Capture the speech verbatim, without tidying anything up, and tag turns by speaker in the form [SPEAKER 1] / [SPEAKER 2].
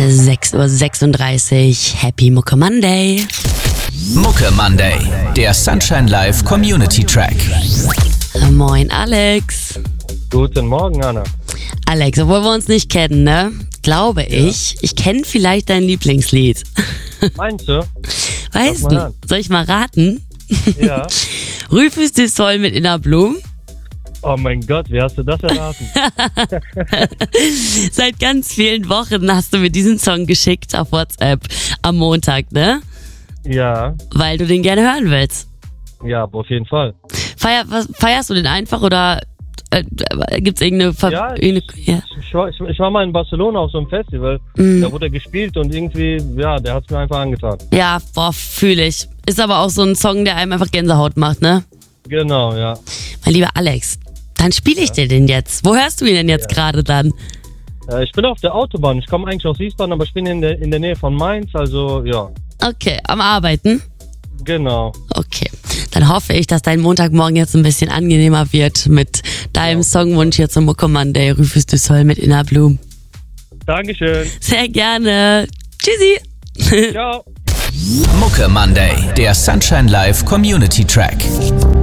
[SPEAKER 1] sechs Uhr sechsunddreißig. Happy Mucke Monday.
[SPEAKER 2] Mucke Monday, der Sunshine Live Community Track.
[SPEAKER 1] Moin Alex.
[SPEAKER 3] Guten Morgen, Anna.
[SPEAKER 1] Alex, obwohl wir uns nicht kennen, ne? Glaube ich, ich kenne vielleicht dein Lieblingslied.
[SPEAKER 3] Meinst du?
[SPEAKER 1] Weißt du, soll ich mal raten?
[SPEAKER 3] Ja.
[SPEAKER 1] Rufus du Soll mit Inner Bloom?
[SPEAKER 3] Oh mein Gott, wie hast du das erraten?
[SPEAKER 1] Seit ganz vielen Wochen hast du mir diesen Song geschickt auf WhatsApp am Montag, ne?
[SPEAKER 3] Ja.
[SPEAKER 1] Weil du den gerne hören willst.
[SPEAKER 3] Ja, auf jeden Fall.
[SPEAKER 1] Feier, was, feierst du den einfach oder äh, gibt's irgendeine... Ver
[SPEAKER 3] Ja,
[SPEAKER 1] irgendeine
[SPEAKER 3] ich,
[SPEAKER 1] ja.
[SPEAKER 3] Ich, war, ich, ich war mal in Barcelona auf so einem Festival,
[SPEAKER 1] Mhm.
[SPEAKER 3] da wurde er gespielt und irgendwie, ja, der hat's mir einfach angetan.
[SPEAKER 1] Ja, boah, fühle ich. Ist aber auch so ein Song, der einem einfach Gänsehaut macht, ne?
[SPEAKER 3] Genau, ja.
[SPEAKER 1] Mein lieber Alex, dann spiele ich dir den jetzt. Wo hörst du ihn denn jetzt
[SPEAKER 3] Ja.
[SPEAKER 1] gerade dann?
[SPEAKER 3] Äh, ich bin auf der Autobahn, ich komme eigentlich aus Wiesbaden, aber ich bin in der, in der Nähe von Mainz, also ja,
[SPEAKER 1] Okay, am Arbeiten?
[SPEAKER 3] genau.
[SPEAKER 1] Okay, dann hoffe ich, dass dein Montagmorgen jetzt ein bisschen angenehmer wird mit deinem
[SPEAKER 3] Ja.
[SPEAKER 1] Songwunsch hier zum Mucke Monday, Rufus du Soll mit Inner Bloom.
[SPEAKER 3] Dankeschön.
[SPEAKER 1] Sehr gerne. Tschüssi.
[SPEAKER 3] Ciao.
[SPEAKER 2] Mucke Monday, der Sunshine Live Community Track.